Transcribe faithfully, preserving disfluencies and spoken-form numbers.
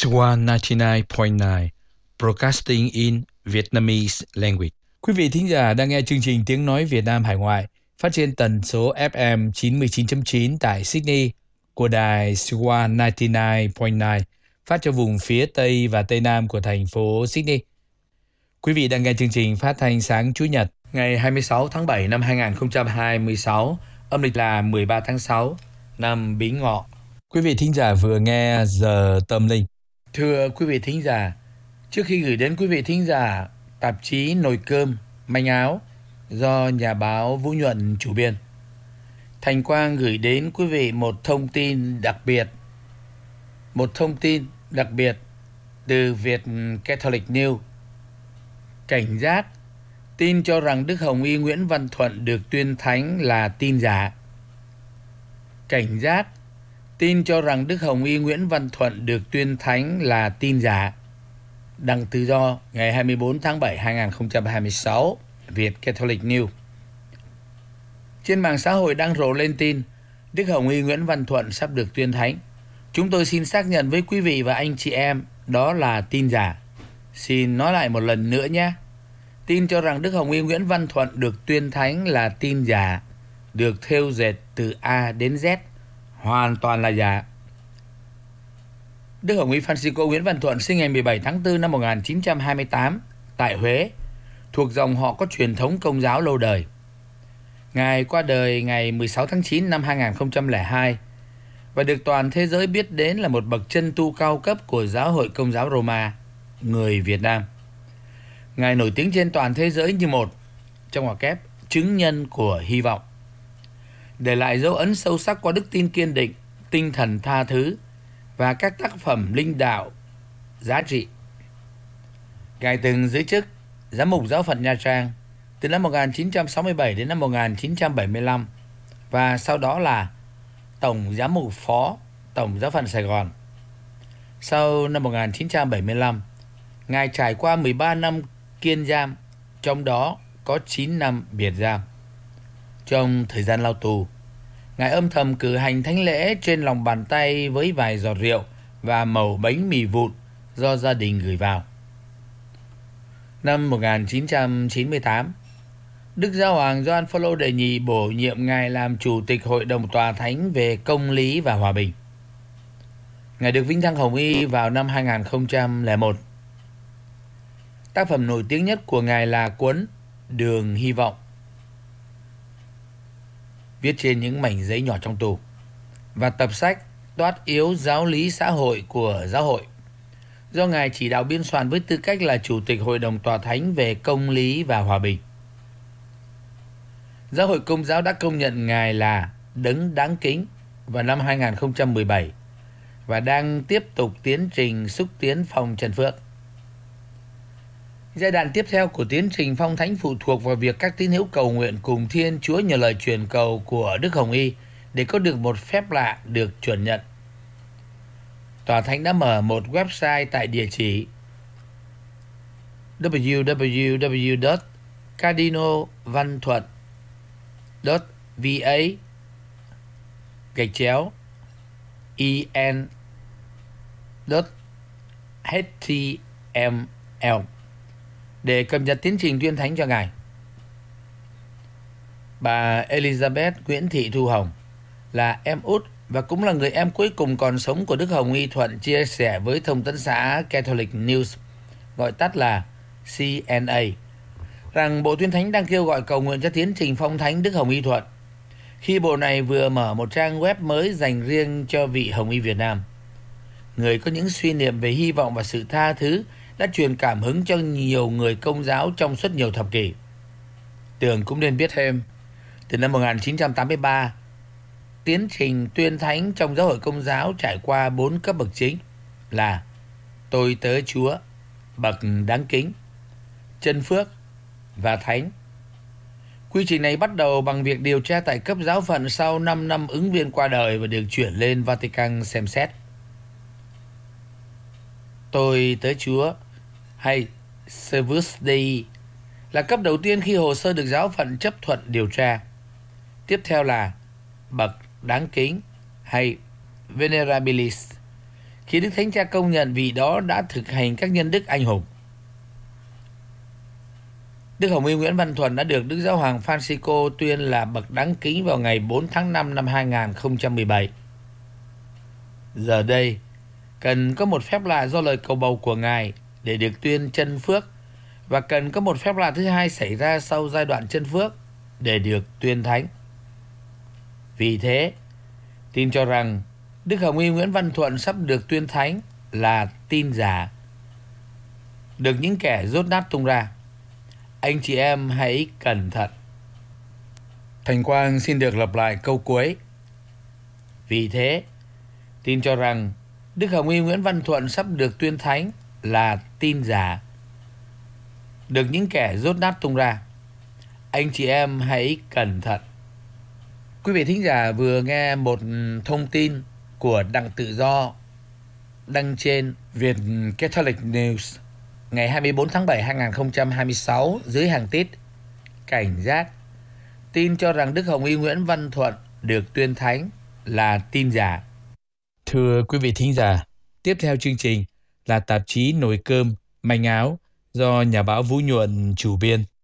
Swan chín mươi chín phẩy chín Broadcasting in Vietnamese Language. Quý vị thính giả đang nghe chương trình Tiếng Nói Việt Nam Hải Ngoại phát trên tần số ép em chín mươi chín chấm chín tại Sydney của đài Swan chín mươi chín phẩy chín phát cho vùng phía Tây và Tây Nam của thành phố Sydney. Quý vị đang nghe chương trình phát thanh sáng Chủ nhật ngày hai mươi sáu tháng bảy năm hai nghìn không trăm hai mươi sáu, âm lịch là mười ba tháng sáu năm Bính Ngọ. Quý vị thính giả vừa nghe Giờ Tâm Linh. Thưa quý vị thính giả, trước khi gửi đến quý vị thính giả tạp chí Nồi Cơm, Manh Áo do nhà báo Vũ Nhuận chủ biên, Thành Quang gửi đến quý vị một thông tin đặc biệt. Một thông tin đặc biệt từ Việt Catholic News. Cảnh giác, tin cho rằng Đức Hồng Y Nguyễn Văn Thuận được tuyên thánh là tin giả. Cảnh giác, tin cho rằng Đức Hồng Y Nguyễn Văn Thuận được tuyên thánh là tin giả. Đăng Tự Do ngày hai mươi bốn tháng bảy năm hai nghìn không trăm hai mươi sáu, Việt Catholic News. Trên mạng xã hội đang rộ lên tin Đức Hồng Y Nguyễn Văn Thuận sắp được tuyên thánh. Chúng tôi xin xác nhận với quý vị và anh chị em đó là tin giả. Xin nói lại một lần nữa nhé. Tin cho rằng Đức Hồng Y Nguyễn Văn Thuận được tuyên thánh là tin giả, được thêu dệt từ A đến Z, hoàn toàn là giả. Đức Hồng Y Francisco Nguyễn Văn Thuận sinh ngày mười bảy tháng tư năm một nghìn chín trăm hai mươi tám tại Huế, thuộc dòng họ có truyền thống Công giáo lâu đời. Ngài qua đời ngày mười sáu tháng chín năm hai nghìn không trăm lẻ hai và được toàn thế giới biết đến là một bậc chân tu cao cấp của Giáo hội Công giáo Roma, người Việt Nam. Ngài nổi tiếng trên toàn thế giới như một, trong ngoặc kép, chứng nhân của hy vọng, để lại dấu ấn sâu sắc qua đức tin kiên định, tinh thần tha thứ và các tác phẩm linh đạo giá trị. Ngài từng giữ chức Giám mục Giáo phận Nha Trang từ năm một nghìn chín trăm sáu mươi bảy đến năm một nghìn chín trăm bảy mươi lăm và sau đó là Tổng Giám mục Phó Tổng Giáo phận Sài Gòn. Sau năm một nghìn chín trăm bảy mươi lăm, Ngài trải qua mười ba năm kiên giam, trong đó có chín năm biệt giam. Trong thời gian lao tù, Ngài âm thầm cử hành thánh lễ trên lòng bàn tay với vài giọt rượu và mẩu bánh mì vụn do gia đình gửi vào. Năm một nghìn chín trăm chín mươi tám, Đức Giáo hoàng Gioan Phaolô đệ nhị bổ nhiệm Ngài làm Chủ tịch Hội đồng Tòa Thánh về Công lý và Hòa bình. Ngài được vinh thăng Hồng Y vào năm hai nghìn không trăm lẻ một. Tác phẩm nổi tiếng nhất của Ngài là cuốn Đường Hy vọng, viết trên những mảnh giấy nhỏ trong tù, và tập sách Toát yếu giáo lý xã hội của giáo hội, do Ngài chỉ đạo biên soạn với tư cách là Chủ tịch Hội đồng Tòa Thánh về Công lý và Hòa bình. Giáo hội Công giáo đã công nhận Ngài là đấng đáng kính vào năm hai nghìn không trăm mười bảy và đang tiếp tục tiến trình xúc tiến phong trần phước. Giai đoạn tiếp theo của tiến trình phong thánh phụ thuộc vào việc các tín hữu cầu nguyện cùng Thiên Chúa nhờ lời truyền cầu của Đức Hồng Y để có được một phép lạ được chuẩn nhận. Tòa Thánh đã mở một website tại địa chỉ w w w chấm cardinalvanthuận chấm v a gạch chéo en h t m l để cập nhật tiến trình tuyên thánh cho Ngài. Bà Elizabeth Nguyễn Thị Thu Hồng là em út và cũng là người em cuối cùng còn sống của Đức Hồng Y Thuận chia sẻ với thông tấn xã Catholic News, gọi tắt là C N A, rằng Bộ Tuyên Thánh đang kêu gọi cầu nguyện cho tiến trình phong thánh Đức Hồng Y Thuận, khi bộ này vừa mở một trang web mới dành riêng cho vị Hồng Y Việt Nam, người có những suy niệm về hy vọng và sự tha thứ đã truyền cảm hứng cho nhiều người Công giáo trong suốt nhiều thập kỷ. Tường cũng nên biết thêm, từ năm một nghìn chín trăm tám mươi ba, tiến trình tuyên thánh trong giáo hội Công giáo trải qua bốn cấp bậc chính là tôi tớ Chúa, bậc đáng kính, chân phước và thánh. Quy trình này bắt đầu bằng việc điều tra tại cấp giáo phận sau năm năm ứng viên qua đời và được chuyển lên Vatican xem xét. Tôi tớ Chúa hay Servus Dei là cấp đầu tiên khi hồ sơ được giáo phận chấp thuận điều tra. Tiếp theo là bậc đáng kính hay Venerabilis, khi Đức Thánh Cha công nhận vị đó đã thực hành các nhân đức anh hùng. Đức Hồng Y Nguyễn Văn Thuận đã được Đức Giáo hoàng Francisco tuyên là bậc đáng kính vào ngày bốn tháng năm năm hai nghìn không trăm mười bảy. Giờ đây, cần có một phép lạ do lời cầu bầu của Ngài để được tuyên chân phước, và cần có một phép lạ thứ hai xảy ra sau giai đoạn chân phước để được tuyên thánh. Vì thế, tin cho rằng Đức Hồng Y Nguyễn Văn Thuận sắp được tuyên thánh là tin giả, được những kẻ dốt nát tung ra. Anh chị em hãy cẩn thận. Thành Quang xin được lặp lại câu cuối. Vì thế, tin cho rằng Đức Hồng Y Nguyễn Văn Thuận sắp được tuyên thánh là tin giả, được những kẻ dốt nát tung ra. Anh chị em hãy cẩn thận. Quý vị thính giả vừa nghe một thông tin của Đặng Tự Do đăng trên Việt Catholic News ngày hai mươi bốn tháng bảy năm hai nghìn không trăm hai mươi sáu dưới hàng tít: cảnh giác, tin cho rằng Đức Hồng Y Nguyễn Văn Thuận được tuyên thánh là tin giả. Thưa quý vị thính giả, tiếp theo chương trình là tạp chí Nồi Cơm Manh Áo do nhà báo Vũ Nhuận chủ biên.